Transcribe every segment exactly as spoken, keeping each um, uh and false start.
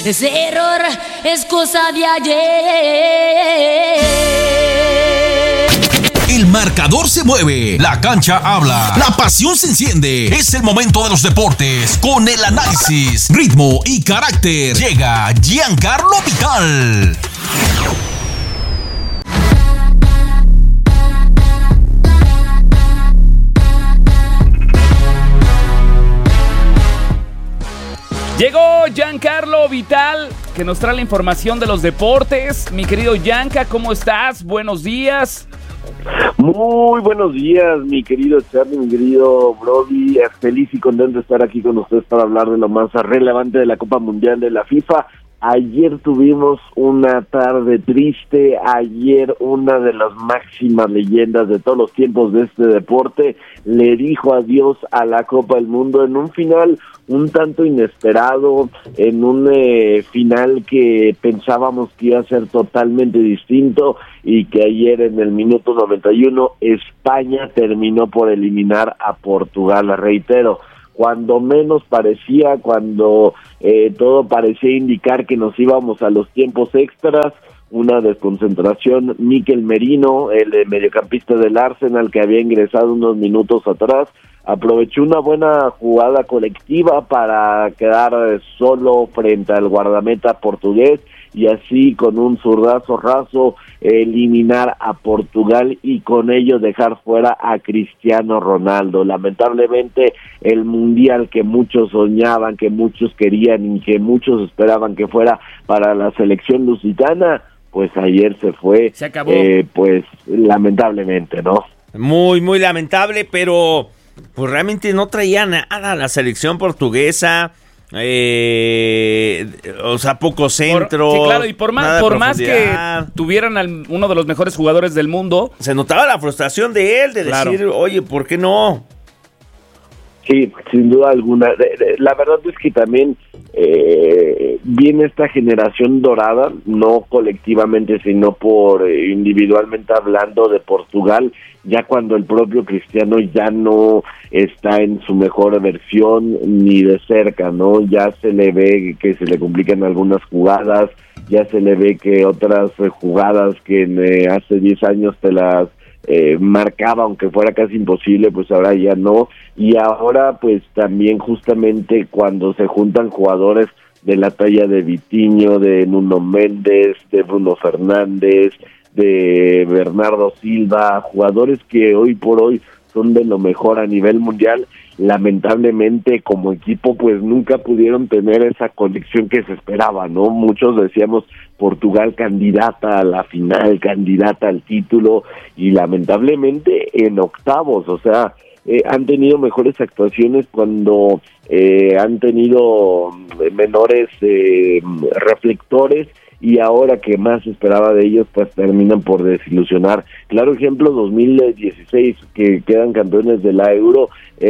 ese error es cosa de ayer. El marcador se mueve, la cancha habla, la pasión se enciende. Es el momento de los deportes con el análisis, ritmo y carácter. Llega Giancarlo Vital. Llegó Giancarlo Vital, que nos trae la información de los deportes. Mi querido Gianca, ¿cómo estás? Buenos días. Muy buenos días, mi querido Charlie, mi querido Brody. Feliz y contento de estar aquí con ustedes para hablar de lo más relevante de la Copa Mundial de la FIFA. Ayer tuvimos una tarde triste, ayer una de las máximas leyendas de todos los tiempos de este deporte le dijo adiós a la Copa del Mundo en un final un tanto inesperado, en un eh, final que pensábamos que iba a ser totalmente distinto y que ayer en el minuto noventa y uno España terminó por eliminar a Portugal. Reitero, cuando menos parecía, cuando eh, todo parecía indicar que nos íbamos a los tiempos extras, una desconcentración. Mikel Merino, el eh, mediocampista del Arsenal que había ingresado unos minutos atrás, aprovechó una buena jugada colectiva para quedar eh, solo frente al guardameta portugués y así con un zurdazo raso eliminar a Portugal y con ello dejar fuera a Cristiano Ronaldo. Lamentablemente el mundial que muchos soñaban, que muchos querían y que muchos esperaban que fuera para la selección lusitana, pues ayer se fue. Se acabó. Eh, pues lamentablemente, ¿no? Muy, muy lamentable, pero pues realmente no traía nada la selección portuguesa. Eh, o sea, poco centro. Por, sí, claro, y por más, por más que tuvieran al, uno de los mejores jugadores del mundo, se notaba la frustración de él, de claro. decir, oye, ¿por qué no? Sí, sin duda alguna. La verdad es que también eh, viene esta generación dorada, no colectivamente, sino por eh, individualmente hablando de Portugal, ya cuando el propio Cristiano ya no está en su mejor versión ni de cerca, ¿no? Ya se le ve que se le complican algunas jugadas, ya se le ve que otras eh, jugadas que eh, hace diez años te las Eh, marcaba, aunque fuera casi imposible, pues ahora ya no, y ahora pues también justamente cuando se juntan jugadores de la talla de Vitinho, de Nuno Méndez, de Bruno Fernández, de Bernardo Silva, jugadores que hoy por hoy son de lo mejor a nivel mundial, lamentablemente como equipo pues nunca pudieron tener esa conexión que se esperaba, ¿no? Muchos decíamos Portugal candidata a la final, candidata al título, y lamentablemente en octavos, o sea, eh, han tenido mejores actuaciones cuando eh, han tenido menores eh, reflectores, y ahora que más se esperaba de ellos, pues terminan por desilusionar. Claro ejemplo, dos mil dieciséis, que quedan campeones de la Euro,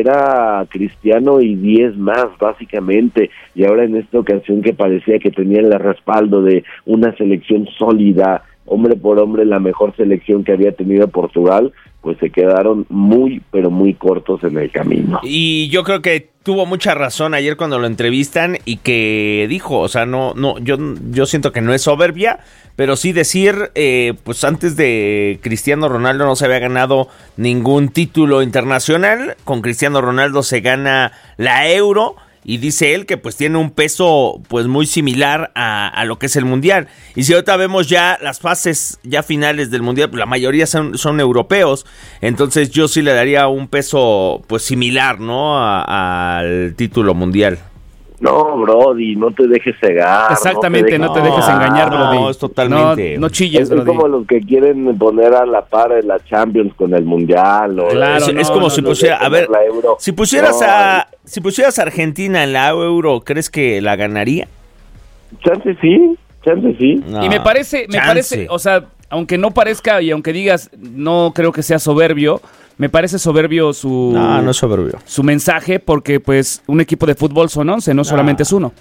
era Cristiano y diez más, básicamente, y ahora en esta ocasión que parecía que tenían el respaldo de una selección sólida, hombre por hombre, la mejor selección que había tenido Portugal, pues se quedaron muy, pero muy cortos en el camino. Y yo creo que tuvo mucha razón ayer cuando lo entrevistan y que dijo, o sea, no, no, yo, yo siento que no es soberbia, pero sí decir, eh, pues antes de Cristiano Ronaldo no se había ganado ningún título internacional, con Cristiano Ronaldo se gana la Euro, y dice él que pues tiene un peso pues muy similar a, a lo que es el Mundial. Y si ahorita vemos ya las fases ya finales del Mundial, pues la mayoría son, son europeos, entonces yo sí le daría un peso pues similar, ¿no? A, al título mundial. No, Brody, no te dejes cegar. Exactamente, no te dejes, no te dejes engañar, Brody. No, es totalmente. No, no chilles, es, Brody. Es como los que quieren poner a la par en la Champions con el Mundial. O claro, es, no, es como no, si no, pusiera, a ver, si pusieras no, a, si pusieras a Argentina en la Euro, ¿crees que la ganaría? Chance sí, chance sí. No, y me parece, me chance. parece, o sea, aunque no parezca y aunque digas, no creo que sea soberbio, me parece soberbio su no, no es soberbio. su mensaje, porque pues un equipo de fútbol son once, no, no. solamente es uno.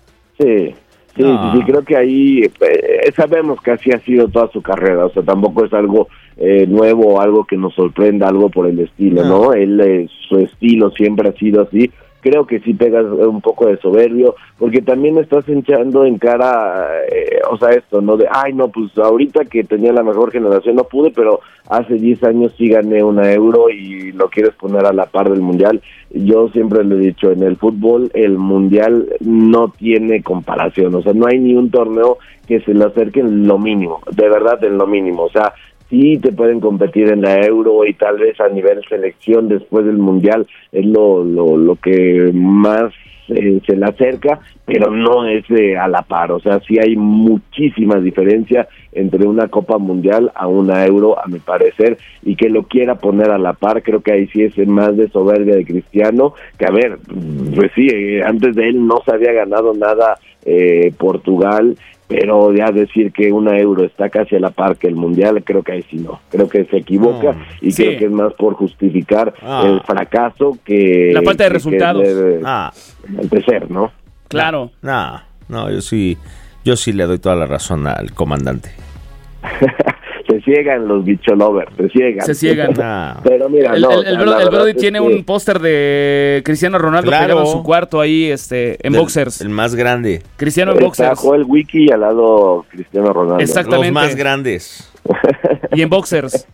Sí, sí, no. sí, creo que ahí eh, sabemos que así ha sido toda su carrera, o sea, tampoco es algo eh, nuevo, algo que nos sorprenda, algo por el estilo, ¿no? ¿no? Él, eh, su estilo siempre ha sido así, creo que sí pegas un poco de soberbio, porque también estás echando en cara, eh, o sea, esto, ¿no? De, ay, no, pues ahorita que tenía la mejor generación no pude, pero hace diez años sí gané una Euro y lo quieres poner a la par del Mundial. Yo siempre le he dicho, en el fútbol el Mundial no tiene comparación, o sea, no hay ni un torneo que se le acerque en lo mínimo, de verdad en lo mínimo, o sea, sí te pueden competir en la Euro y tal vez a nivel selección después del Mundial es lo lo, lo que más eh, se le acerca, pero no es eh, a la par, o sea, sí hay muchísima diferencia entre una Copa Mundial a una Euro, a mi parecer, y que lo quiera poner a la par, creo que ahí sí es más de soberbia de Cristiano, que a ver, pues sí, eh, antes de él no se había ganado nada eh, Portugal, pero ya decir que una Euro está casi a la par que el Mundial, creo que ahí sí no, creo que se equivoca no, y sí. creo que es más por justificar ah. el fracaso que la falta de que, resultados que debe ah. empezar, ¿no? Claro. No, no, yo sí, yo sí le doy toda la razón al comandante. Se ciegan los bicho lovers, se ciegan. Se ciegan. Ah. Pero mira, el, no, el, el, bro, el Brody tiene que... un póster de Cristiano Ronaldo claro. pegado en su cuarto ahí, este, en Del, boxers. El más grande. Cristiano en Está boxers. Joel el wiki y al lado Cristiano Ronaldo. Exactamente. Los más grandes. Y en boxers.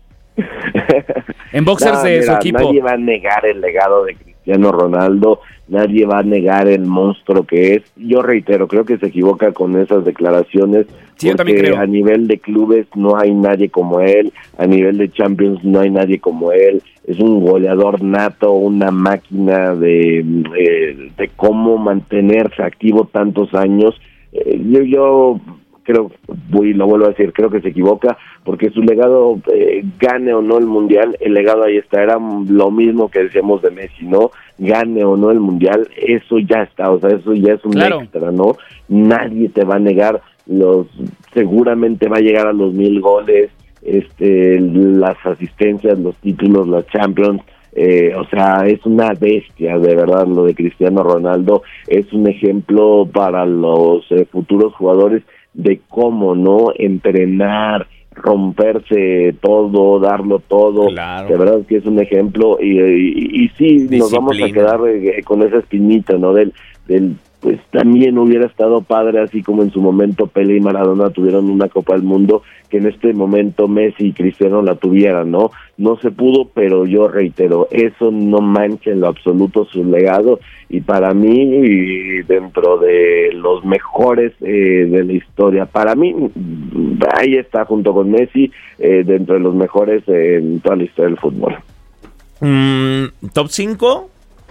En boxers no, de mira, su equipo. Nadie va a negar el legado de Cristiano Ronaldo, nadie va a negar el monstruo que es. Yo reitero, creo que se equivoca con esas declaraciones. Sí, yo también creo. A nivel de clubes no hay nadie como él, a nivel de Champions no hay nadie como él. Es un goleador nato, una máquina de, de, de cómo mantenerse activo tantos años. Eh, yo, yo creo, y lo vuelvo a decir, creo que se equivoca, porque su legado, eh, gane o no el Mundial, el legado ahí está, era lo mismo que decíamos de Messi, ¿no? Gane o no el Mundial, eso ya está, o sea, eso ya es un claro. extra, ¿no? Nadie te va a negar, los seguramente va a llegar a los mil goles, este, las asistencias, los títulos, las Champions. Eh, o sea, es una bestia, de verdad, lo de Cristiano Ronaldo, es un ejemplo para los eh, futuros jugadores de cómo, ¿no? Entrenar, romperse todo, darlo todo, claro. De verdad que es un ejemplo, y, y, y sí, disciplina. Nos vamos a quedar eh, con esa espinita, ¿no? Del, del pues también hubiera estado padre, así como en su momento Pelé y Maradona tuvieron una Copa del Mundo, que en este momento Messi y Cristiano la tuvieran, ¿no? No se pudo, pero yo reitero, eso no mancha en lo absoluto su legado, y para mí, dentro de los mejores eh, de la historia, para mí, ahí está junto con Messi, eh, dentro de los mejores eh, en toda la historia del fútbol. Mm, ¿Top cinco?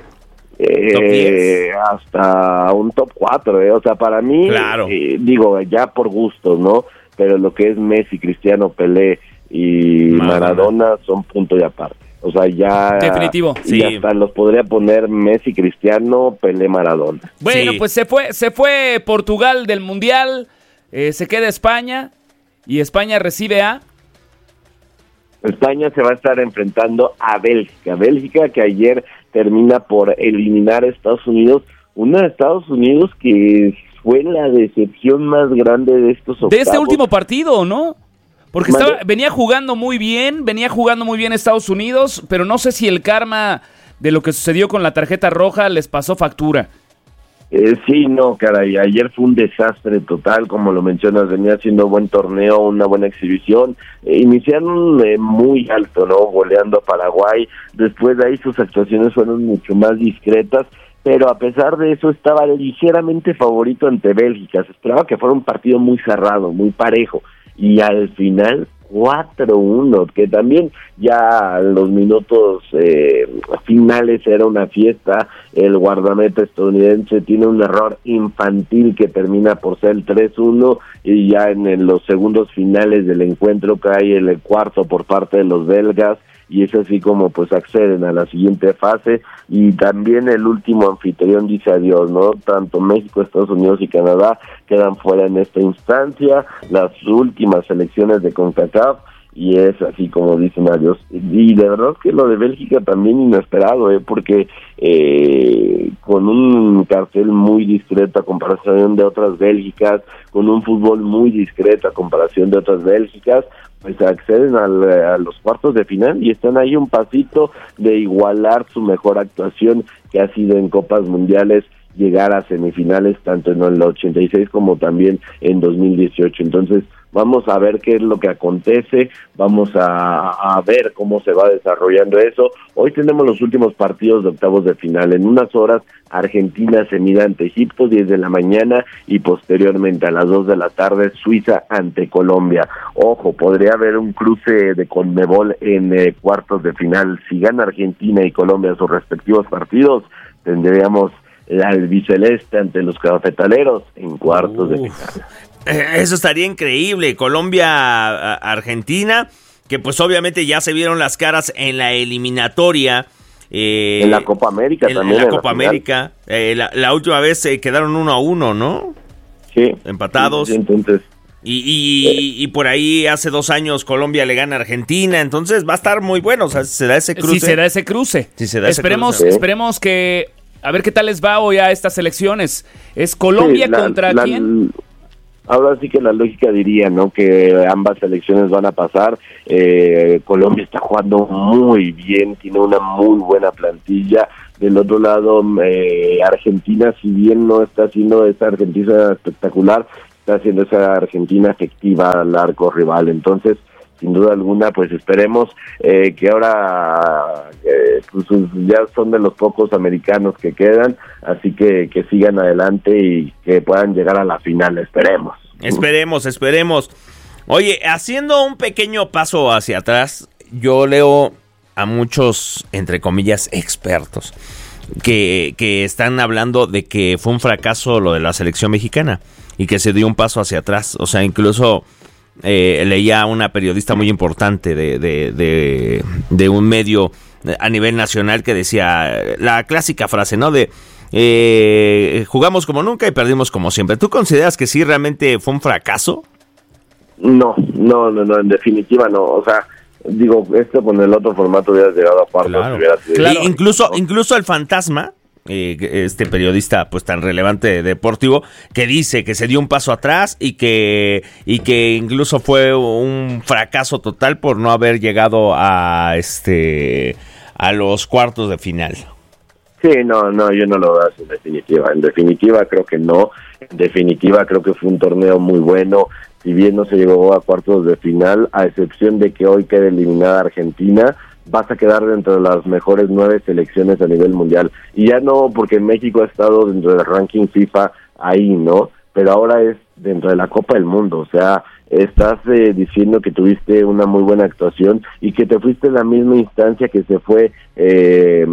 Eh, hasta un top cuatro, eh. O sea, para mí, claro. eh, digo, ya por gustos, ¿no? Pero lo que es Messi, Cristiano, Pelé y Maradona, Maradona son punto y aparte. O sea, ya... Definitivo. Y sí. hasta los podría poner Messi, Cristiano, Pelé, Maradona. Bueno, sí. pues se fue, se fue Portugal del Mundial, eh, se queda España, y España recibe a... España se va a estar enfrentando a Bélgica. Bélgica que ayer termina por eliminar a Estados Unidos. Una de Estados Unidos que fue la decepción más grande de estos octavos. De este último partido, ¿no? Porque estaba, venía jugando muy bien, venía jugando muy bien Estados Unidos, pero no sé si el karma de lo que sucedió con la tarjeta roja les pasó factura. Eh, sí, no, caray, ayer fue un desastre total, como lo mencionas, venía haciendo buen torneo, una buena exhibición, eh, iniciaron eh, muy alto, ¿no? Goleando a Paraguay, después de ahí sus actuaciones fueron mucho más discretas, pero a pesar de eso estaba ligeramente favorito ante Bélgica, se esperaba que fuera un partido muy cerrado, muy parejo, y al final cuatro uno, que también ya en los minutos eh, finales era una fiesta. El guardameta estadounidense tiene un error infantil que termina por ser el tres uno, y ya en, en los segundos finales del encuentro cae el cuarto por parte de los belgas, y es así como pues acceden a la siguiente fase, y también el último anfitrión dice adiós, ¿no? Tanto México, Estados Unidos y Canadá quedan fuera en esta instancia, las últimas selecciones de CONCACAF, y es así como dicen adiós. Y de verdad que lo de Bélgica también inesperado, ¿eh? porque eh, con un cartel muy discreto a comparación de otras Bélgicas, con un fútbol muy discreto a comparación de otras Bélgicas, pues acceden al, a los cuartos de final y están ahí un pasito de igualar su mejor actuación que ha sido en Copas Mundiales, llegar a semifinales tanto en el ochenta y seis como también en dos mil dieciocho. Entonces vamos a ver qué es lo que acontece, vamos a, a ver cómo se va desarrollando eso. Hoy tenemos los últimos partidos de octavos de final. En unas horas Argentina se mide ante Egipto, diez de la mañana, y posteriormente a las dos de la tarde Suiza ante Colombia. Ojo, podría haber un cruce de Conmebol en eh, cuartos de final. Si gana Argentina y Colombia sus respectivos partidos, tendríamos la albiceleste ante los cafetaleros en cuartos Uf. de final. Eso estaría increíble. Colombia, Argentina, que pues obviamente ya se vieron las caras en la eliminatoria. Eh, en la Copa América en, también. En la en Copa la América. Eh, la, la última vez se eh, quedaron uno a uno, ¿no? Sí. Empatados. Sí, entonces. Y, y, eh. y por ahí hace dos años Colombia le gana a Argentina, entonces va a estar muy bueno. O sea, se da ese cruce. Sí, se da ese cruce. Sí, se da esperemos, ese cruce. Esperemos que... A ver qué tal les va hoy a estas elecciones. ¿Es Colombia sí, la, contra la, quién? Ahora sí que la lógica diría, ¿no?, que ambas selecciones van a pasar. Eh, Colombia está jugando muy bien, tiene una muy buena plantilla. Del otro lado, eh, Argentina, si bien no está haciendo esa Argentina espectacular, está haciendo esa Argentina efectiva al arco rival. Entonces, sin duda alguna, pues esperemos eh, que ahora eh, pues ya son de los pocos americanos que quedan, así que que sigan adelante y que puedan llegar a la final, esperemos. Esperemos, esperemos. Oye, haciendo un pequeño paso hacia atrás, yo leo a muchos, entre comillas, expertos, que, que están hablando de que fue un fracaso lo de la selección mexicana y que se dio un paso hacia atrás, o sea, incluso... Eh, leía a una periodista muy importante de, de, de, de un medio a nivel nacional que decía la clásica frase, ¿no? De eh, jugamos como nunca y perdimos como siempre. ¿Tú consideras que sí realmente fue un fracaso? No, no, no, no, en definitiva no. O sea, digo, esto con el otro formato hubiera llegado a cuartos. Claro. Hubiera sido, claro. E incluso, incluso el fantasma, Eh, este periodista pues tan relevante deportivo, que dice que se dio un paso atrás y que y que incluso fue un fracaso total por no haber llegado a este a los cuartos de final. Sí, no, no, yo no lo veo así en definitiva. En definitiva creo que no. En definitiva creo que fue un torneo muy bueno. Si bien no se llegó a cuartos de final, a excepción de que hoy quede eliminada Argentina, vas a quedar dentro de las mejores nueve selecciones a nivel mundial. Y ya no porque México ha estado dentro del ranking FIFA ahí, ¿no? Pero ahora es dentro de la Copa del Mundo. O sea, estás eh, diciendo que tuviste una muy buena actuación y que te fuiste en la misma instancia que se fue, eh,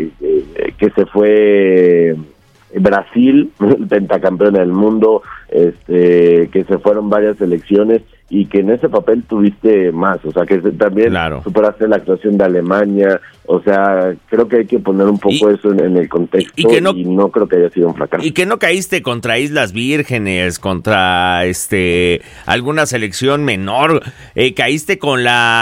eh, que se fue Brasil, el pentacampeón del mundo, este, que se fueron varias selecciones y que en ese papel tuviste más, o sea, que también claro. superaste la actuación de Alemania, o sea, creo que hay que poner un poco y, eso en, en el contexto y, que no, y no creo que haya sido un fracaso. Y que no caíste contra Islas Vírgenes, contra este alguna selección menor, eh, caíste con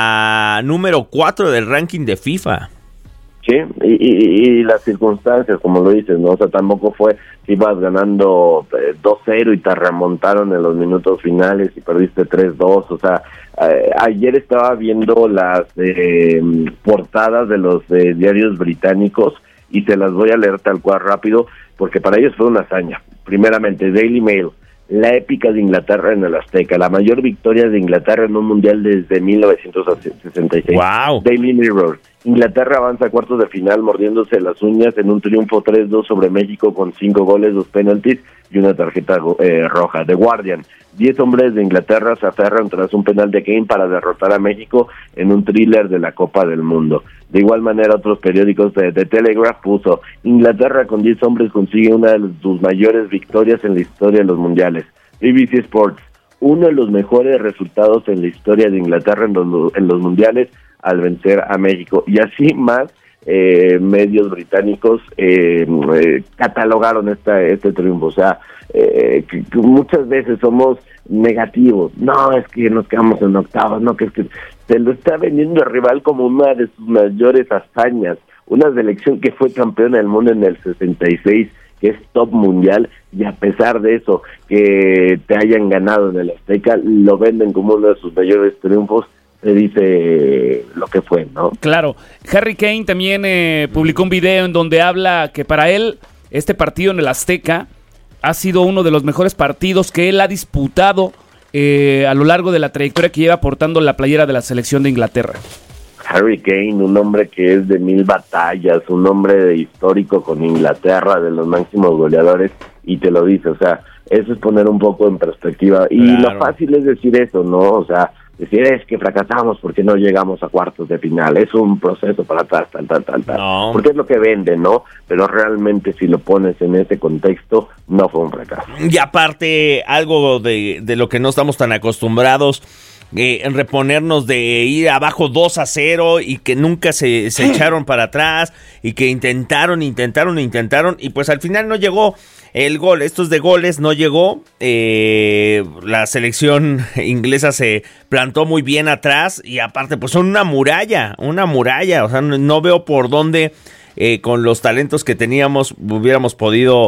la número cuatro del ranking de FIFA. Sí, y, y, y las circunstancias, como lo dices, ¿no? O sea, tampoco fue que ibas ganando eh, dos cero y te remontaron en los minutos finales y perdiste tres dos, o sea, eh, ayer estaba viendo las eh, portadas de los eh, diarios británicos y se las voy a leer tal cual rápido, porque para ellos fue una hazaña. Primeramente, Daily Mail, la épica de Inglaterra en el Azteca, la mayor victoria de Inglaterra en un mundial desde mil novecientos sesenta y seis. Wow. Daily Mirror, Inglaterra avanza a cuartos de final mordiéndose las uñas en un triunfo tres dos sobre México con cinco goles, dos penaltis y una tarjeta eh, roja. The Guardian, diez hombres de Inglaterra se aferran tras un penal de Kane para derrotar a México en un thriller de la Copa del Mundo. De igual manera, otros periódicos de The Telegraph puso: Inglaterra con diez hombres consigue una de sus mayores victorias en la historia de los mundiales. B B C Sports, uno de los mejores resultados en la historia de Inglaterra en los, en los mundiales al vencer a México. Y así más eh, medios británicos eh, eh, catalogaron esta, este triunfo. O sea, eh, que, que muchas veces somos negativos. No, es que nos quedamos en octavos, no, que es que... se lo está vendiendo al rival como una de sus mayores hazañas, una selección que fue campeona del mundo en el sesenta y seis, que es top mundial, y a pesar de eso, que te hayan ganado en el Azteca, lo venden como uno de sus mayores triunfos, se dice lo que fue, ¿no? Claro. Harry Kane también eh, publicó un video en donde habla que para él este partido en el Azteca ha sido uno de los mejores partidos que él ha disputado eh, a lo largo de la trayectoria que lleva portando la playera de la selección de Inglaterra. Harry Kane, un hombre que es de mil batallas, un hombre de histórico con Inglaterra, de los máximos goleadores, y te lo dice, o sea, eso es poner un poco en perspectiva, y claro. Lo fácil es decir eso, ¿no? O sea, decir es que fracasamos porque no llegamos a cuartos de final, es un proceso para atrás, tal, tal, tal, tal, no. porque es lo que vende, ¿no? Pero realmente si lo pones en ese contexto, no fue un fracaso. Y aparte, algo de, de lo que no estamos tan acostumbrados, eh, en reponernos de ir abajo dos a cero y que nunca se, se echaron para atrás y que intentaron, intentaron, intentaron y pues al final no llegó el gol. Estos de goles no llegó. Eh, la selección inglesa se plantó muy bien atrás y aparte pues son una muralla, una muralla. O sea, no, no veo por dónde eh, con los talentos que teníamos hubiéramos podido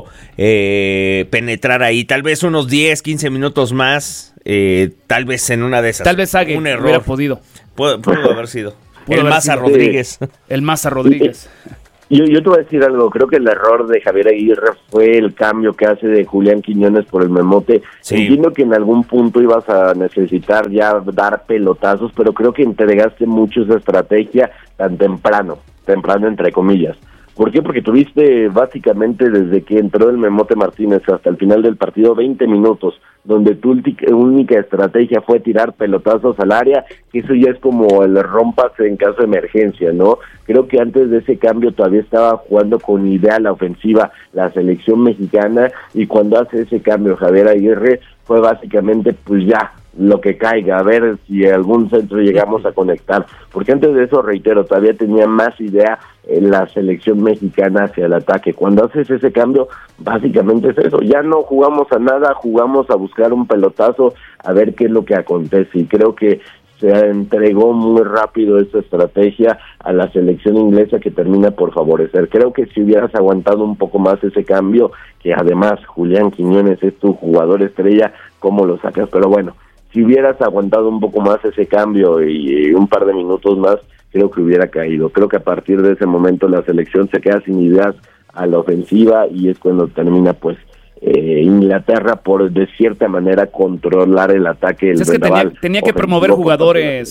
eh, penetrar ahí. Tal vez unos diez, quince minutos más. Eh, tal vez en una de esas. Tal vez Sague un error. hubiera podido. Pudo, pudo haber sido. Pudo el haber Maza sido. Rodríguez. El Maza Rodríguez. Yo, yo te voy a decir algo, creo que el error de Javier Aguirre fue el cambio que hace de Julián Quiñones por el Memote. Sí. Entiendo que en algún punto ibas a necesitar ya dar pelotazos, pero creo que entregaste mucho esa estrategia tan temprano, temprano entre comillas. ¿Por qué? Porque tuviste básicamente desde que entró el Memote Martínez hasta el final del partido veinte minutos, donde tu única estrategia fue tirar pelotazos al área, que eso ya es como el rompase en caso de emergencia, ¿no? Creo que antes de ese cambio todavía estaba jugando con idea a la ofensiva la selección mexicana, y cuando hace ese cambio Javier Aguirre fue básicamente pues ya, lo que caiga, a ver si algún centro llegamos a conectar, porque antes de eso, reitero, todavía tenía más idea en la selección mexicana hacia el ataque. Cuando haces ese cambio, básicamente es eso, ya no jugamos a nada, jugamos a buscar un pelotazo, a ver qué es lo que acontece, y creo que se entregó muy rápido esa estrategia a la selección inglesa que termina por favorecer. Creo que si hubieras aguantado un poco más ese cambio, que además Julián Quiñones es tu jugador estrella, ¿cómo lo sacas? Pero bueno, si hubieras aguantado un poco más ese cambio y un par de minutos más, creo que hubiera caído. Creo que a partir de ese momento la selección se queda sin ideas a la ofensiva y es cuando termina pues eh, Inglaterra por de cierta manera controlar el ataque del es que tenía, tenía que promover jugadores.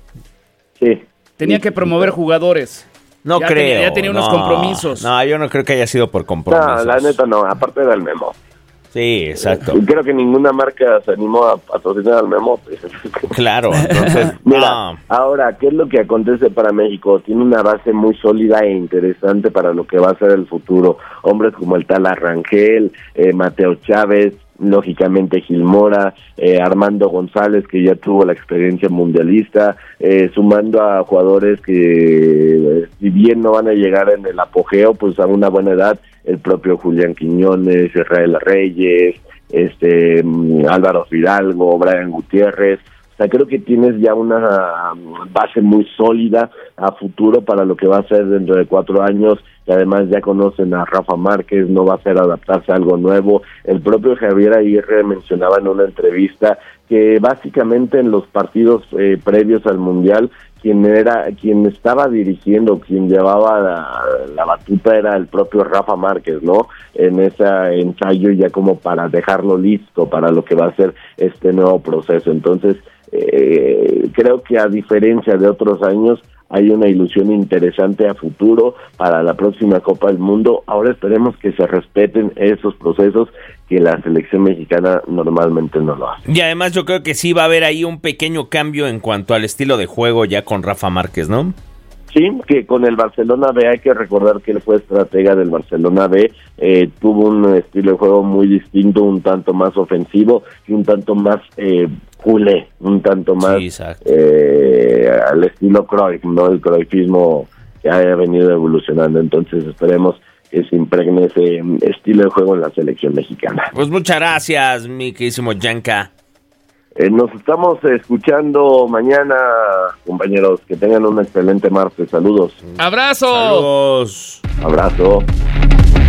Sí. Tenía sí, que promover sí, jugadores. No ya creo. Tenía, ya tenía unos no, compromisos. No, yo no creo que haya sido por compromisos. No, la neta no, aparte del Memo. Sí, exacto. Y creo que ninguna marca se animó a patrocinar al Memote. Claro, entonces, Mira, no. ahora, ¿qué es lo que acontece para México? Tiene una base muy sólida e interesante para lo que va a ser el futuro. Hombres como el tal Arrangel, eh, Mateo Chávez, lógicamente Gil Mora, eh, Armando González, que ya tuvo la experiencia mundialista, eh, sumando a jugadores que, eh, si bien no van a llegar en el apogeo, pues a una buena edad, el propio Julián Quiñones, Israel Reyes, este Álvaro Fidalgo, Brian Gutiérrez. O sea, creo que tienes ya una base muy sólida a futuro para lo que va a ser dentro de cuatro años, y además ya conocen a Rafa Márquez, no va a ser adaptarse a algo nuevo. El propio Javier Aguirre mencionaba en una entrevista que básicamente en los partidos eh, previos al Mundial, quien era, quien estaba dirigiendo, quien llevaba la, la batuta era el propio Rafa Márquez, ¿no? En ese ensayo ya como para dejarlo listo para lo que va a ser este nuevo proceso. Entonces, eh, creo que a diferencia de otros años, hay una ilusión interesante a futuro para la próxima Copa del Mundo. Ahora esperemos que se respeten esos procesos que la selección mexicana normalmente no lo hace. Y además yo creo que sí va a haber ahí un pequeño cambio en cuanto al estilo de juego ya con Rafa Márquez, ¿no? Sí, que con el Barcelona B hay que recordar que él fue estratega del Barcelona B, eh, tuvo un estilo de juego muy distinto, un tanto más ofensivo y un tanto más eh, culé, un tanto más sí, eh, al estilo Cruyff, ¿no? El cruyffismo que haya venido evolucionando. Entonces esperemos que se impregne ese estilo de juego en la selección mexicana. Pues muchas gracias, mi queridísimo Yanka. Eh, nos estamos escuchando mañana, compañeros. Que tengan un excelente martes. Saludos. ¡Abrazo! Saludos. Abrazo.